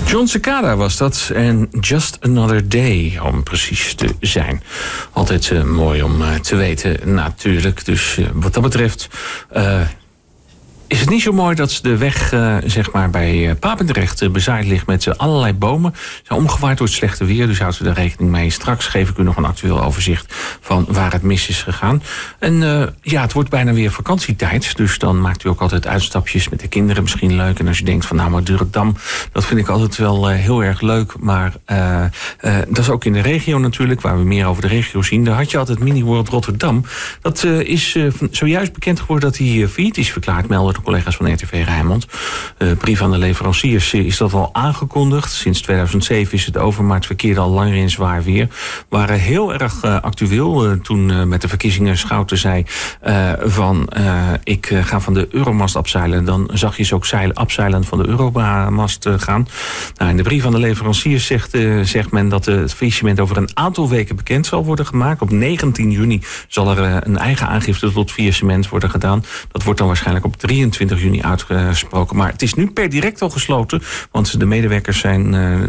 John Cicada was dat en Just Another Day, om precies te zijn. Altijd mooi om te weten natuurlijk. Dus wat dat betreft is het niet zo mooi dat de weg zeg maar bij Papendrecht bezaaid ligt met allerlei bomen. Ze zijn omgewaaid door het slechte weer, dus houdt u daar rekening mee. Straks geef ik u nog een actueel overzicht van waar het mis is gegaan. En ja, het wordt bijna weer vakantietijd, dus dan maakt u ook altijd uitstapjes met de kinderen, misschien leuk. En als je denkt van nou, Madurodam, dat vind ik altijd wel heel erg leuk. Maar dat is ook in de regio natuurlijk, waar we meer over de regio zien. Daar had je altijd Mini World Rotterdam. Dat is zojuist bekend geworden dat hij failliet is verklaard, melden de collega's van RTV Rijnmond. Brief aan de leveranciers is dat al aangekondigd. Sinds 2007 is het over, maar het verkeerde al langer in zwaar weer. We waren heel erg actueel toen met de verkiezingen Schouten zei van ik ga van de Euromast afzeilen. Dan zag je ze ook afzeilen van de Euromast gaan. Nou, in de brief aan de leveranciers zegt men dat het faillissement over een aantal weken bekend zal worden gemaakt. Op 19 juni zal er een eigen aangifte tot faillissement worden gedaan. Dat wordt dan waarschijnlijk op 23 juni uitgesproken. Maar het is nu per direct al gesloten, want de medewerkers zijn